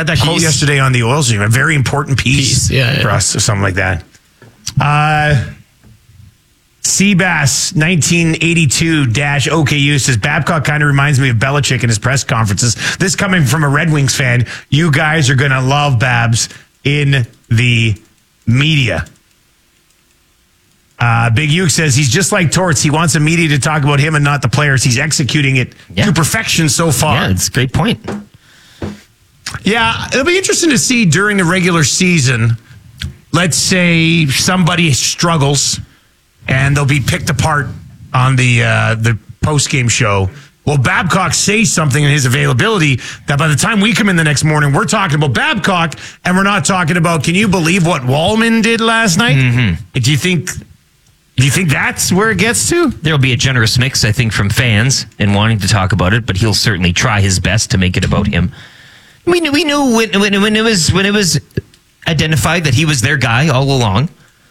had that quote yesterday on the oil stream. A very important piece for us or something like that. Seabass 1982-OKU says Babcock kind of reminds me of Belichick in his press conferences. This coming from a Red Wings fan. You guys are going to love Babs in the media. Big Uke says he's just like Torts. He wants the media to talk about him and not the players. He's executing it to perfection so far. Yeah, it's a great point. Yeah, it'll be interesting to see during the regular season. Let's say somebody struggles and they'll be picked apart on the post-game show. Will Babcock say something in his availability that by the time we come in the next morning, we're talking about Babcock and we're not talking about, can you believe what Wallman did last night? Mm-hmm. Do you think that's where it gets to? There'll be a generous mix, I think, from fans and wanting to talk about it, but he'll certainly try his best to make it about him. We knew when it was identified that he was their guy all along.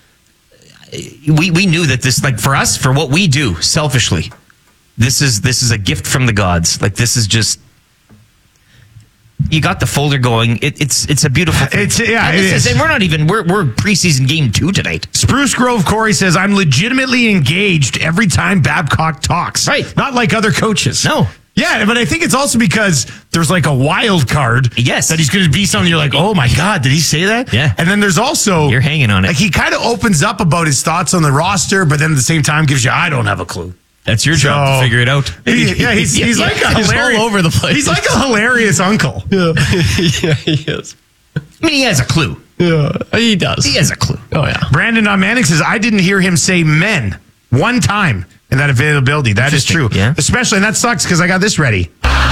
We knew that this, like, for us, for what we do selfishly, this is a gift from the gods. Like, this is just, you got the folder going. It's a beautiful thing. It is. And we're preseason game 2 tonight. Spruce Grove Corey says, I'm legitimately engaged every time Babcock talks. Right. Not like other coaches. No. Yeah, but I think it's also because there's like a wild card. Yes. That he's going to be something you're like, oh my God, did he say that? Yeah. And then there's also, you're hanging on it. Like, he kind of opens up about his thoughts on the roster, but then at the same time gives you, I don't have a clue. That's your job to figure it out. He's like a hilarious, all over the place. He's like a hilarious uncle. Yeah, he is. I mean, he has a clue. Yeah, he does. He has a clue. Oh, yeah. Brandon Manning says, I didn't hear him say men one time in that availability. That is true. Yeah. Especially, and that sucks because I got this ready.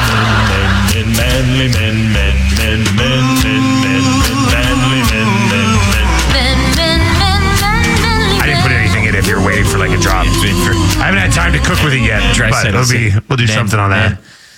I didn't put anything in if you're waiting for like a drop. I haven't had time to cook with it yet, but we'll do something on that.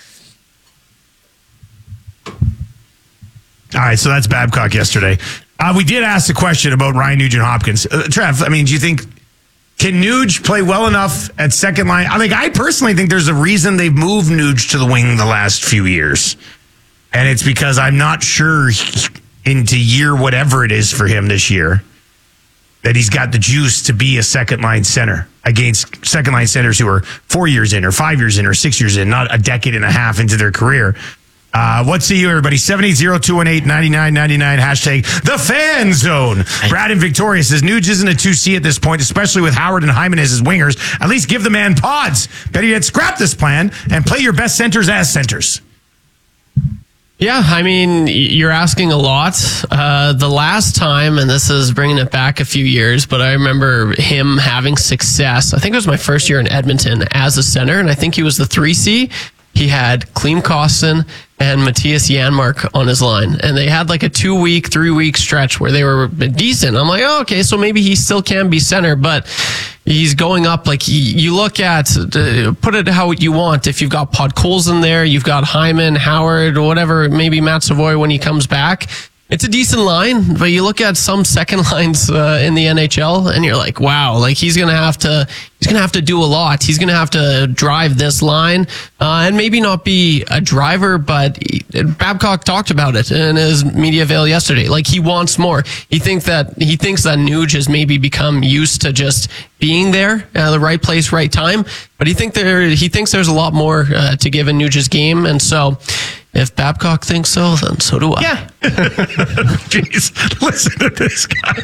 All right, so that's Babcock yesterday. We did ask the question about Ryan Nugent-Hopkins. Trev, I mean, do you think, can Nuge play well enough at second line? I personally think there's a reason they've moved Nuge to the wing the last few years. And it's because I'm not sure into year whatever it is for him this year that he's got the juice to be a second line center against second line centers who are 4 years in or 5 years in or 6 years in, not a decade and a half into their career. What's the you, everybody? 780-218-9999, hashtag the fan zone. Brad in Victoria says, Nuge isn't a 2C at this point, especially with Howard and Hyman as his wingers. At least give the man pods. Better yet, scrap this plan and play your best centers as centers. Yeah, I mean, you're asking a lot. The last time, and this is bringing it back a few years, but I remember him having success. I think it was my first year in Edmonton as a center, and I think he was the 3C. He had Klim Kostin and Matthias Janmark on his line. And they had like a 2-week, 3-week stretch where they were decent. I'm like, oh, okay, so maybe he still can be center, but he's going up. Like, you look at, put it how you want. If you've got Podkolzin there, you've got Hyman, Howard, whatever, maybe Matt Savoy when he comes back. It's a decent line, but you look at some second lines in the NHL, and you're like, wow, like he's gonna have to do a lot. He's gonna have to drive this line, and maybe not be a driver, but Babcock talked about it in his media avail yesterday. Like, he wants more. He thinks that Nuge has maybe become used to just being there at the right place, right time. But he thinks there's a lot more to give in Nuge's game, and so. If Babcock thinks so, then so do I. Yeah. Jeez, listen to this guy.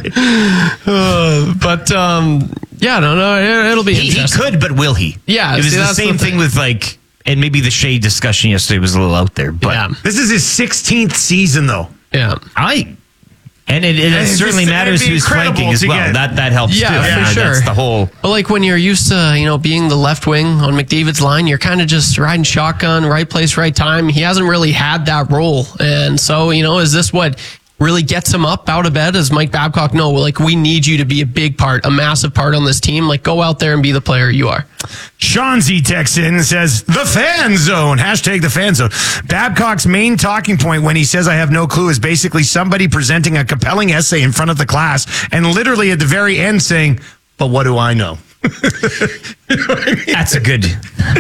It'll be interesting. He could, but will he? Yeah. It was the same thing with, like, and maybe the Shea discussion yesterday was a little out there, but. Yeah. This is his 16th season, though. Yeah. And it certainly matters who's flanking as well. That helps too. Yeah, for sure. That's the whole. But like when you're used to, being the left wing on McDavid's line, you're kind of just riding shotgun, right place, right time. He hasn't really had that role. And so, is this what really gets him up out of bed? As Mike Babcock, no, like, we need you to be a big part, a massive part on this team. Like, go out there and be the player you are. Sean Z texts in and says, the fan zone, hashtag the fan zone. Babcock's main talking point when he says I have no clue is basically somebody presenting a compelling essay in front of the class and literally at the very end saying, but what do I know? That's a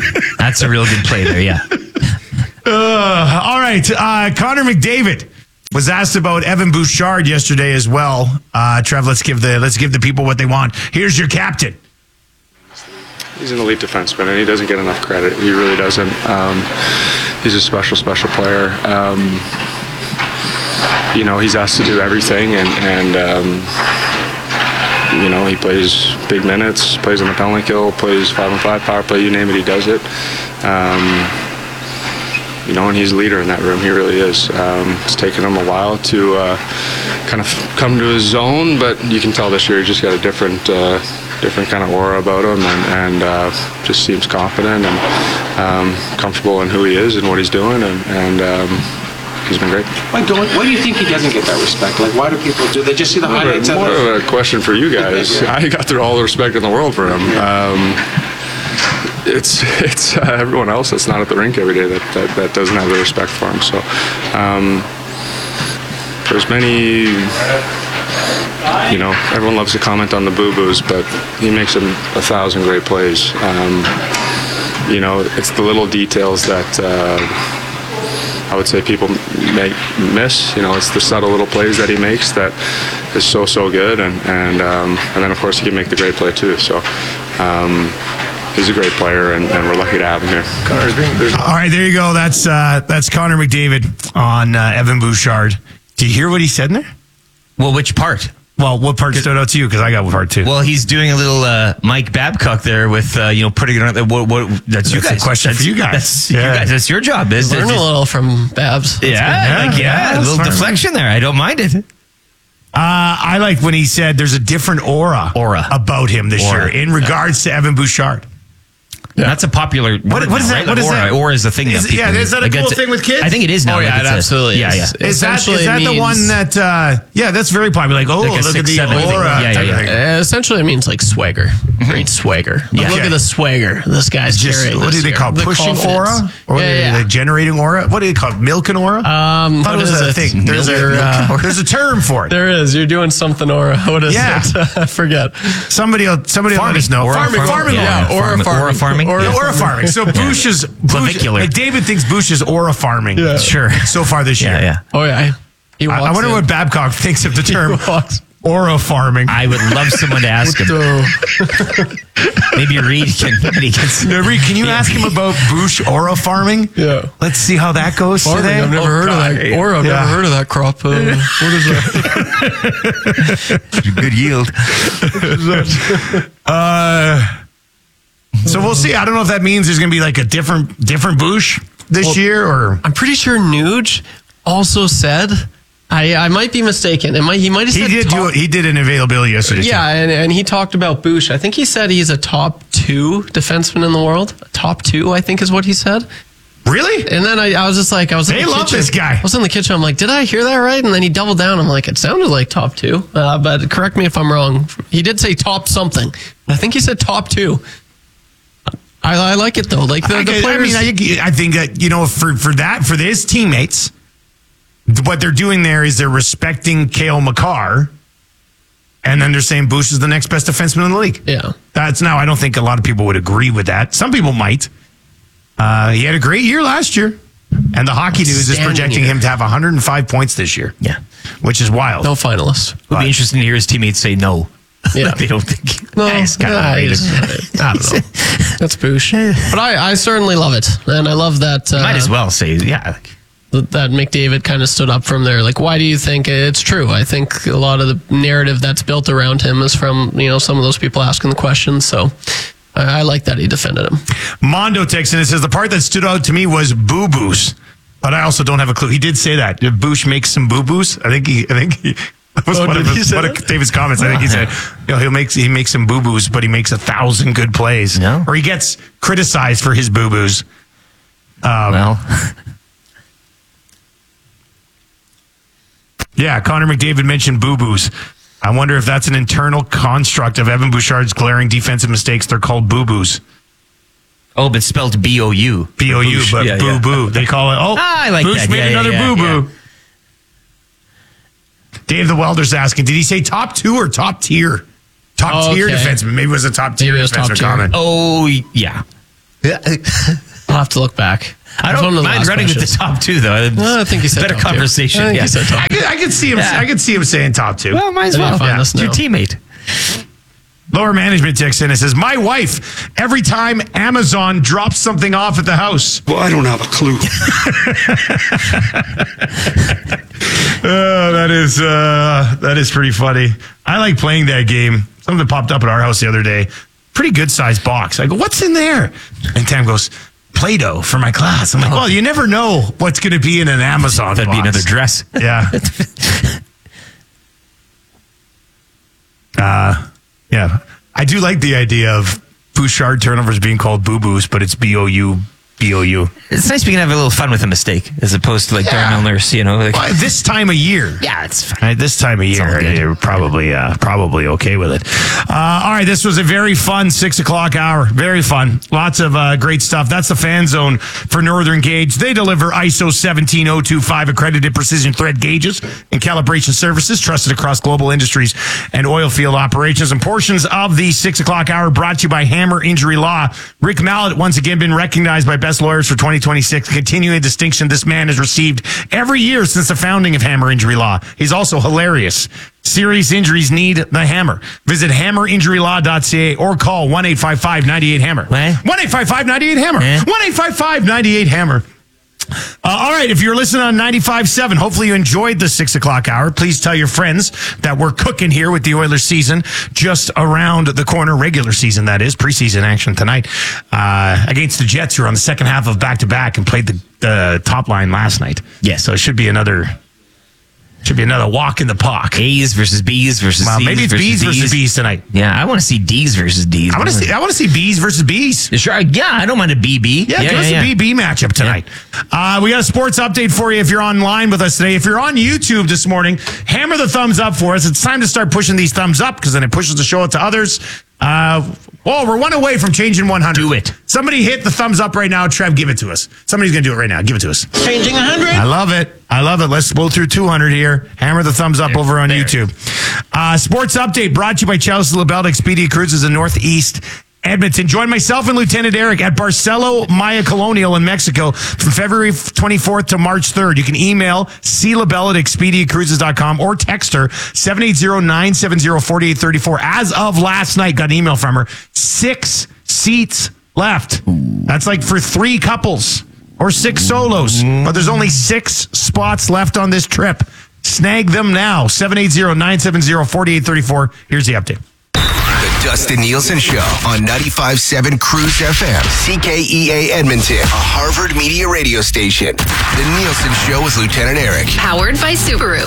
real good play there, yeah. All right. Connor McDavid was asked about Evan Bouchard yesterday as well. Trev, let's give the people what they want. Here's your captain. He's an elite defenseman, and he doesn't get enough credit. He really doesn't. He's a special player. He's asked to do everything, and he plays big minutes, plays on the penalty kill, plays 5-on-5 power play, you name it, he does it. And he's a leader in that room. He really is. It's taken him a while to kind of come to his zone, but you can tell this year he's just got a different kind of aura about him, and just seems confident and comfortable in who he is and what he's doing, and he's been great. Why do you think he doesn't get that respect? Like, why do people do? They just see the highlights. More of a question for you guys. I got all the respect in the world for him. It's everyone else that's not at the rink every day that doesn't have the respect for him. So there's many. Everyone loves to comment on the boo-boos, but he makes 1,000 great plays. It's the little details that I would say people miss. It's the subtle little plays that he makes that is so good, and then of course he can make the great play too. So he's a great player, and we're lucky to have him here. All right, there you go. That's Connor McDavid on Evan Bouchard. Do you hear what he said in there? Well, which part? Well, what part stood out to you? Because I got part too. Well, he's doing a little Mike Babcock there with putting it on. That's you guys. A question for you guys. That's you guys. That's your job. Is Learn a little from Babs. a little smart. deflection there. I don't mind it. I like when he said there's a different aura about him this year in regards to Evan Bouchard. Yeah. That's a popular word. What is that? Right? What is that? Aura is the thing that people is that a cool thing with kids? I think it is now. Oh, yeah, it absolutely is. Is that the one that, that's very popular. Like, Like a look at 6, the 7 thing. aura. Yeah. type of thing. Essentially, it means like swagger. Great swagger. Like, Yeah. look at the swagger this guy's Just, carrying. what do this they year. call it? The Pushing confidence. aura? Or Yeah. the generating aura? What do you call it? Milking aura? Thought What it was is a it? thing. There's a term for it. There is. You're doing something aura. What is Yeah. it? I forget. Somebody will let us know. Farming Yeah. aura. Aura farming. Aura farming. So Bush is Clavicular. like David thinks Bush is aura farming. Yeah. Sure. So far this year. Yeah. Oh, yeah. He I walks wonder in. what Babcock thinks of the term walks. aura farming. I would love someone to ask him. Maybe Reed can. Reed, can you ask him about Bush aura farming? Yeah. Let's see how that goes today. I've never heard of that. Aura, I've Yeah. never heard of that crop. What is that? Good yield. So we'll see. I don't know if that means there's going to be like a different Bush this year, or I'm pretty sure Nuge also said. I might be mistaken. He might have said he did an availability yesterday. Yeah, and he talked about Bush. I think he said he's a top 2 defenseman in the world. Top 2, I think, is what he said. Really? And then I was just like, I was in They the love kitchen. this guy. I was in the kitchen. I'm like, did I hear that right? And then he doubled down. I'm like, it sounded like top 2. But correct me if I'm wrong. He did say top something. I think he said top 2. I like it though. Like the players. I think that for his teammates, what they're doing there is they're respecting Cale Makar, and then they're saying Bush is the next best defenseman in the league. Yeah. I don't think a lot of people would agree with that. Some people might. He had a great year last year, and the Hockey News is projecting him to have 105 points this year. Yeah. Which is wild. No finalists. It would be interesting to hear his teammates say no. Yeah. They don't think. No, It's kind of rated. I don't know. That's Bush. But I certainly love it. And I love that. Might as well say, yeah. That McDavid kind of stood up from there. Like, why do you think it's true? I think a lot of the narrative that's built around him is from, some of those people asking the questions. So I like that he defended him. Mondo texts in and says, the part that stood out to me was boo-boos. But I also don't have a clue. He did say that. Did Bush make some boo-boos? I think he that was one of David's comments. I think he said, he makes some boo-boos, but he makes 1,000 good plays. No. Or he gets criticized for his boo-boos. Yeah, Connor McDavid mentioned boo-boos. I wonder if that's an internal construct of Evan Bouchard's glaring defensive mistakes. They're called boo-boos. Oh, but spelled B-O-U. B-O-U, but boo-boo. They call it, I like Bush that. made another boo-boo. Yeah. Dave the Welder's asking, did he say top 2 or top tier? Top tier defenseman. Maybe it was a top tier Maybe it was top defenseman tier. comment. Oh, yeah. I'll have to look back. I That's one don't of the mind last running with the questions. top two, though. I think he said better top two. conversation. I think Yeah. he said top two. I could see him. Yeah. I could see him saying top two. Well, might as Maybe well. find Yeah. us It's your now. teammate. Lower management ticks in and says, my wife, every time Amazon drops something off at the house. Well, I don't have a clue. That is pretty funny. I like playing that game. Something popped up at our house the other day. Pretty good sized box. I go, what's in there? And Tam goes, Play-Doh for my class. I'm like, well, you never know what's going to be in an Amazon That'd box. be another dress. Yeah. Yeah. I do like the idea of Bouchard turnovers being called boo-boos, but it's B-O-U. It's nice we can have a little fun with a mistake as opposed to like Yeah. Darnell Nurse, you know. Like, Well, this time of year. yeah, it's fine. This time of all year, good. you're probably okay with it. All right, this was a very fun 6 o'clock hour. Very fun. Lots of great stuff. That's the Fan Zone for Northern Gauge. They deliver ISO 17025 accredited precision thread gauges and calibration services trusted across global industries and oil field operations. And portions of the 6 o'clock hour brought to you by Hammer Injury Law. Rick Mallett once again been recognized by Best Lawyers for 2026. Continuing distinction this man has received every year since the founding of Hammer Injury Law. He's also hilarious. Serious injuries need the hammer. Visit hammerinjurylaw.ca or call 1-855-98-HAMMER. What? 1-855-98-HAMMER. Eh? 1-855-98-HAMMER. All right, if you're listening on 95.7, hopefully you enjoyed the 6 o'clock hour. Please tell your friends that we're cooking here with the Oilers season just around the corner. Regular season, that is. Preseason action tonight against the Jets, who are on the second half of back-to-back and played the top line last night. Yes. So it should be another walk in the park. A's versus B's versus Well, C's maybe it's B's versus B's tonight. Yeah, I want to see D's versus D's. I want to see B's versus B's. Sure, yeah, I don't mind a BB. Yeah, give us a BB matchup tonight. We got a sports update for you if you're online with us today. If you're on YouTube this morning, hammer the thumbs up for us. It's time to start pushing these thumbs up because then it pushes the show out to others. We're one away from changing 100. Do it. Somebody hit the thumbs up right now. Trev, give it to us. Somebody's going to do it right now. Give it to us. Changing 100. I love it. Let's blow through 200 here. Hammer the thumbs up over on YouTube. Sports update brought to you by Chelsea LaBelle Expedia Cruises in Northeast Edmonton. Join myself and Lieutenant Eric at Barcelo Maya Colonial in Mexico from February 24th to March 3rd. You can email clabelle@expediacruises.com or text her 780-970-4834. As of last night, got an email from her. 6 seats left. That's like for 3 couples or 6 solos. But there's only 6 spots left on this trip. Snag them now. 780-970-4834. Here's the update. The Dustin Nielsen Show on 95.7 Cruise FM, CKEA Edmonton, a Harvard Media radio station. The Nielsen Show with Lieutenant Eric. Powered by Subaru.